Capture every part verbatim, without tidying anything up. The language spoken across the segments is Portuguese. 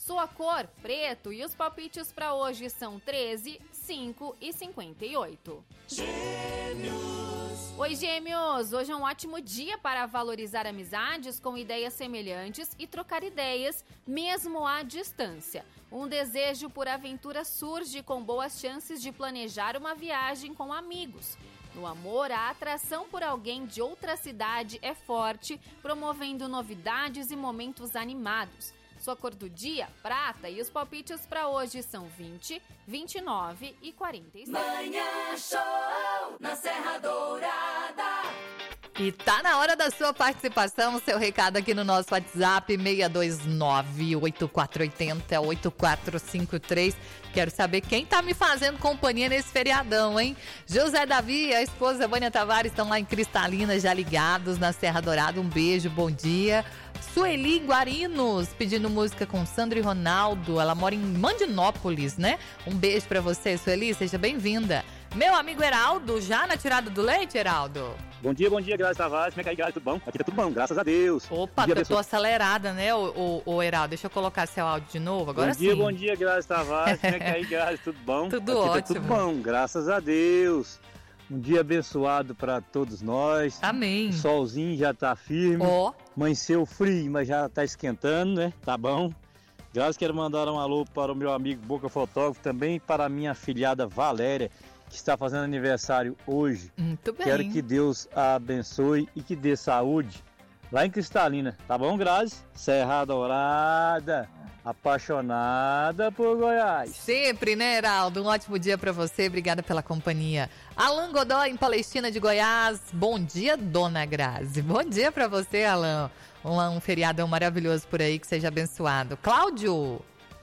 Sua cor, preto, e os palpites para hoje são treze, cinco e cinquenta e oito. Gêmeos. Oi, Gêmeos! Hoje é um ótimo dia para valorizar amizades com ideias semelhantes e trocar ideias, mesmo à distância. Um desejo por aventura surge com boas chances de planejar uma viagem com amigos. No amor, a atração por alguém de outra cidade é forte, promovendo novidades e momentos animados. Sua cor do dia, prata, e os palpites para hoje são vinte, vinte e nove e quarenta e seis. Manhã Show na Serra Dourada. E tá na hora da sua participação, seu recado aqui no nosso WhatsApp, seis dois nove, oito quatro oito zero, oito quatro cinco três. Quero saber quem tá me fazendo companhia nesse feriadão, hein? José Davi e a esposa Vânia Tavares estão lá em Cristalina, já ligados na Serra Dourada. Um beijo, bom dia. Sueli Guarinos, pedindo música com Sandro e Ronaldo. Ela mora em Mandinópolis, né? Um beijo pra você, Sueli, seja bem-vinda. Meu amigo Heraldo, já na tirada do leite, Heraldo? Bom dia, bom dia, Grazi Tavares. Como é que é, Grazi? Tudo bom? Aqui tá tudo bom, graças a Deus. Opa, eu tô acelerada, né, o, o, o Heraldo? Deixa eu colocar seu áudio de novo, agora sim. Bom dia, bom dia, Grazi Tavares. Como é que é aí, Grazi? Tudo bom? Tudo Aqui ótimo. Tá tudo bom, graças a Deus. Um dia abençoado para todos nós. Amém. O solzinho já tá firme. Ó. Oh. Amanheceu frio, mas já tá esquentando, né? Tá bom. Grazi, quero mandar um alô para o meu amigo Boca Fotógrafo, também para a minha afilhada Valéria, que está fazendo aniversário hoje. Muito bem. Quero que Deus a abençoe e que dê saúde lá em Cristalina. Tá bom, Grazi? Serra Dourada, apaixonada por Goiás. Sempre, né, Heraldo? Um ótimo dia pra você, obrigada pela companhia. Alan Godoy, em Palestina de Goiás. Bom dia, dona Grazi. Bom dia pra você, Alan. Um, um feriadão maravilhoso por aí, que seja abençoado. Cláudio.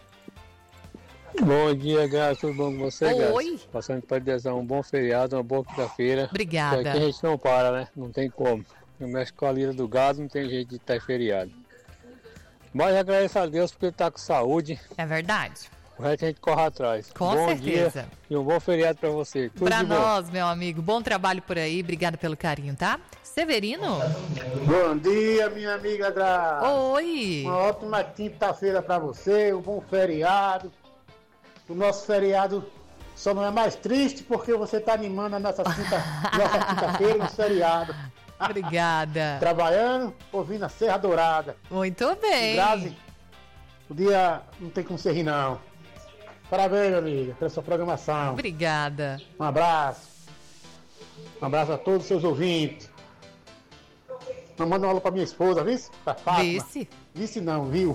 Bom dia, Grazi, tudo bom com você, Grazi? Oi. Passando para desejar um bom feriado, uma boa quinta-feira. Obrigada. Porque aqui a gente não para, né? Não tem como. No mexe com a lira do gado, não tem jeito de estar feriado. Mas agradeço a Deus porque ele tá com saúde. É verdade. O resto a gente corre atrás. Com bom certeza. Dia e um bom feriado para você. Tudo pra de bom. nós, meu amigo. Bom trabalho por aí. Obrigada pelo carinho, tá? Severino? Bom dia, minha amiga Grazi. Oi. Uma ótima quinta-feira para você, um bom feriado. O nosso feriado só não é mais triste porque você tá animando a nossa quinta, nossa quinta-feira no feriado. Obrigada. Trabalhando, ouvindo a Serra Dourada. Muito bem. Grazi, o dia não tem como ser rir, não. Parabéns, minha amiga, pela sua programação. Obrigada. Um abraço. Um abraço a todos os seus ouvintes. Não manda um alô pra minha esposa, vice? Pra Fátima. Vice? Vice não, viu?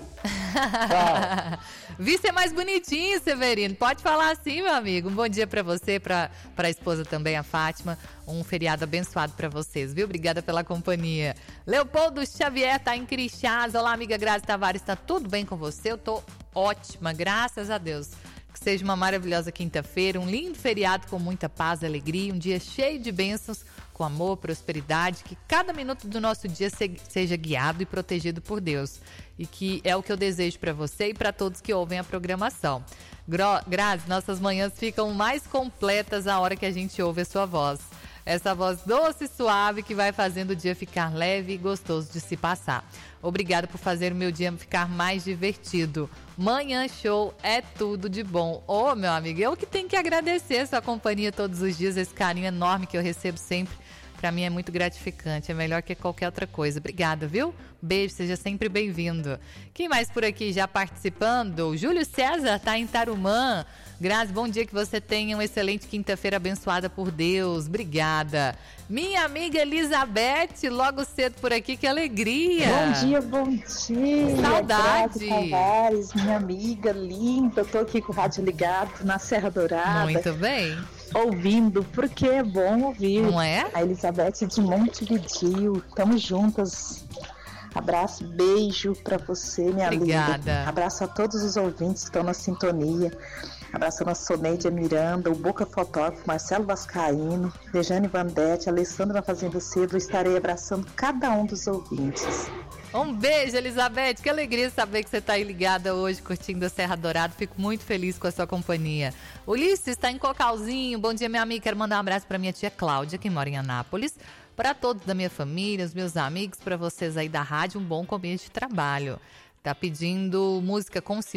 Vice é mais bonitinho, Severino. Pode falar assim, meu amigo. Um bom dia pra você, pra, pra esposa também, a Fátima. Um feriado abençoado pra vocês, viu? Obrigada pela companhia. Leopoldo Xavier tá em Crixás. Olá, amiga Grazi Tavares. Tá tudo bem com você? Eu tô ótima, graças a Deus. Que seja uma maravilhosa quinta-feira, um lindo feriado com muita paz e alegria, um dia cheio de bênçãos, com amor, prosperidade, que cada minuto do nosso dia se, seja guiado e protegido por Deus. E que é o que eu desejo para você e para todos que ouvem a programação. Gro- Grazi, nossas manhãs ficam mais completas a hora que a gente ouve a sua voz. Essa voz doce e suave que vai fazendo o dia ficar leve e gostoso de se passar. Obrigada por fazer o meu dia ficar mais divertido. Manhã Show é tudo de bom. Ô, oh, meu amigo, eu que tenho que agradecer a sua companhia todos os dias, esse carinho enorme que eu recebo sempre. Pra mim é muito gratificante, é melhor que qualquer outra coisa. Obrigada, viu? Beijo, seja sempre bem-vindo. Quem mais por aqui já participando? O Júlio César tá em Tarumã. Grazi, bom dia, que você tenha uma excelente quinta-feira abençoada por Deus. Obrigada. Minha amiga Elizabeth, logo cedo por aqui, que alegria. Bom dia, bom dia. Saudade. Grazi Tavares, minha amiga linda. Eu tô aqui com o rádio ligado na Serra Dourada. Muito bem. Ouvindo, porque é bom ouvir. Não é? A Elizabeth de Montevideo. Tamo juntas. Abraço, beijo pra você, minha Obrigada. linda. Abraço a todos os ouvintes que estão na sintonia. Abraço a nossa Soneide Miranda, o Boca Fotógrafo, Marcelo Vascaíno, Dejane Vandete, Alessandra na Fazenda Cedo. Estarei abraçando cada um dos ouvintes. Um beijo, Elizabeth. Que alegria saber que você está aí ligada hoje, curtindo a Serra Dourada. Fico muito feliz com a sua companhia. Ulisses está em Cocalzinho. Bom dia, minha amiga. Quero mandar um abraço para minha tia Cláudia, que mora em Anápolis. Para todos da minha família, os meus amigos, para vocês aí da rádio, um bom começo de trabalho. Tá pedindo música com